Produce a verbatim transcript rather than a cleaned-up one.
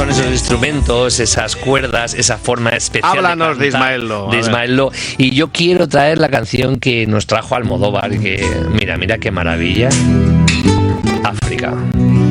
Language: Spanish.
con esos instrumentos, esas cuerdas, esa forma especial. Háblanos de, de Ismael Lo. De Ismael Lo. Y yo quiero traer la canción que nos trajo Almodóvar, que mira, mira qué maravilla. África.